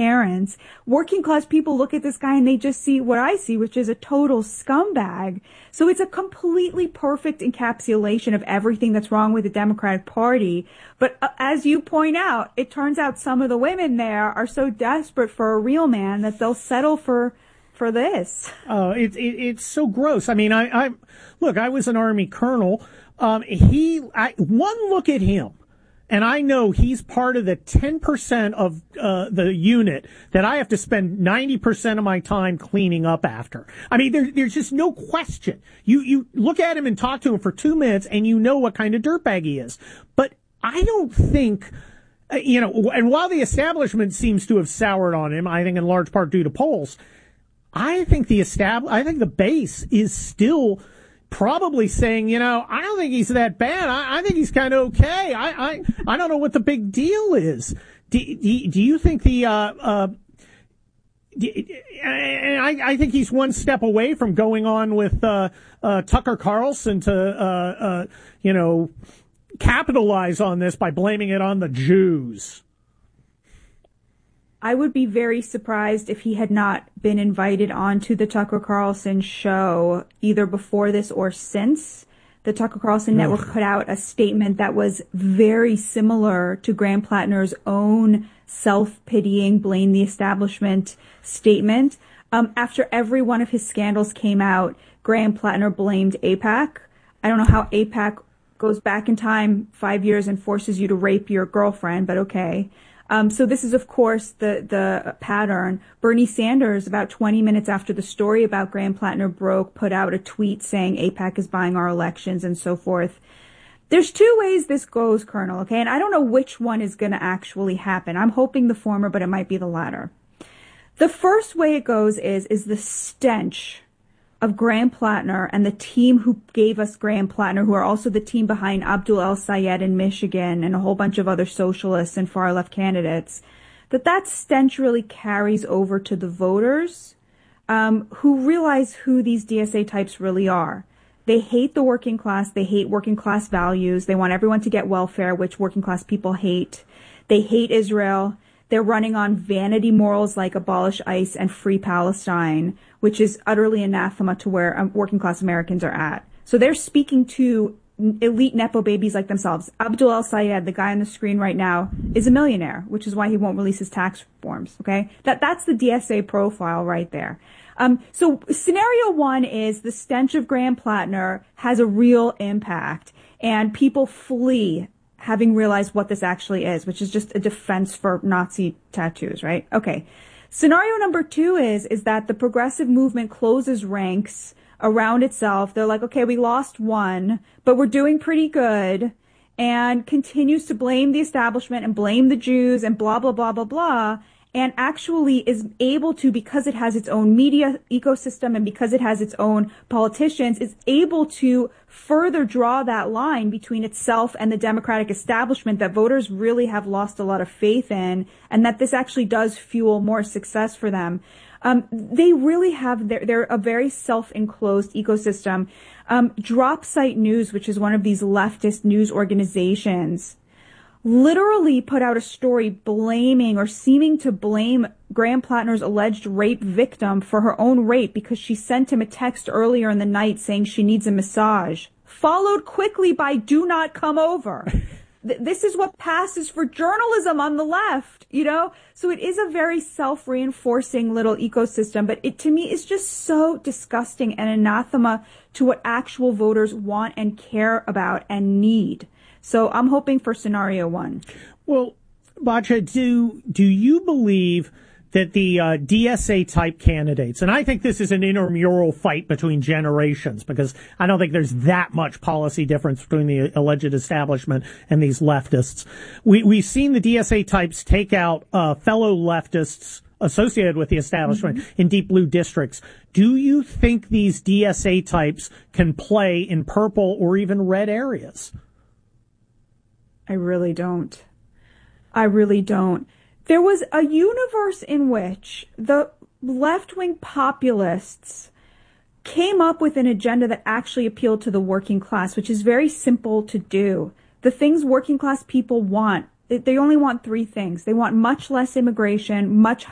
parents. Working class people look at this guy and they just see what I see, which is a total scumbag. So it's a completely perfect encapsulation of everything that's wrong with the Democratic Party. But as you point out, it turns out some of the women there are so desperate for a real man that they'll settle for this. It's so gross. I mean, I was an Army colonel. One look at him, and I know he's part of the 10% of the unit that I have to spend 90% of my time cleaning up after. I mean, there's just no question. You look at him and talk to him for 2 minutes, and you know what kind of dirtbag he is. But I don't think, and while the establishment seems to have soured on him, I think in large part due to polls, I think the base is still probably saying, I don't think he's that bad. I think he's kind of okay. I don't know what the big deal is. Do you think I think he's one step away from going on with Tucker Carlson to capitalize on this by blaming it on the Jews. I would be very surprised if he had not been invited onto the Tucker Carlson show either before this or since. The Tucker Carlson Network put out a statement that was very similar to Graham Plattner's own self-pitying, blame the establishment statement. After every one of his scandals came out, Graham Plattner blamed AIPAC. I don't know how AIPAC goes back in time 5 years and forces you to rape your girlfriend, but okay. So this is, of course, the pattern. Bernie Sanders, about 20 minutes after the story about Graham Plattner broke, put out a tweet saying AIPAC is buying our elections and so forth. There's two ways this goes, Colonel, okay? And I don't know which one is going to actually happen. I'm hoping the former, but it might be the latter. The first way it goes is the stench of Graham Plattner and the team who gave us Graham Plattner, who are also the team behind Abdul El-Sayed in Michigan and a whole bunch of other socialists and far-left candidates, that stench really carries over to the voters who realize who these DSA types really are. They hate the working class. They hate working class values. They want everyone to get welfare, which working class people hate. They hate Israel. They're running on vanity morals like abolish ICE and free Palestine, which is utterly anathema to where working class Americans are at. So they're speaking to elite Nepo babies like themselves. Abdul El-Sayed, the guy on the screen right now, is a millionaire, which is why he won't release his tax forms. Okay, that's the DSA profile right there. So scenario one is the stench of Graham Plattner has a real impact, and people flee having realized what this actually is, which is just a defense for Nazi tattoos, right? Okay. Scenario number two is that the progressive movement closes ranks around itself. They're like, okay, we lost one, but we're doing pretty good, and continues to blame the establishment and blame the Jews and blah, blah, blah, blah, blah, and actually is able to, because it has its own media ecosystem and because it has its own politicians, is able to further draw that line between itself and the Democratic establishment that voters really have lost a lot of faith in, and that this actually does fuel more success for them. They really have, they're a very self-enclosed ecosystem. Drop Site News, which is one of these leftist news organizations, literally put out a story blaming or seeming to blame Graham Plattner's alleged rape victim for her own rape because she sent him a text earlier in the night saying she needs a massage, followed quickly by "do not come over." This is what passes for journalism on the left, So it is a very self-reinforcing little ecosystem, but it, to me, is just so disgusting and anathema to what actual voters want and care about and need. So I'm hoping for scenario one. Well, Batya, do you believe that the DSA type candidates, and I think this is an intramural fight between generations, because I don't think there's that much policy difference between the alleged establishment and these leftists. We've seen the DSA types take out fellow leftists associated with the establishment in deep blue districts. Do you think these DSA types can play in purple or even red areas? I really don't. There was a universe in which the left-wing populists came up with an agenda that actually appealed to the working class, which is very simple to do. The things working class people want, they only want three things. They want much less immigration, much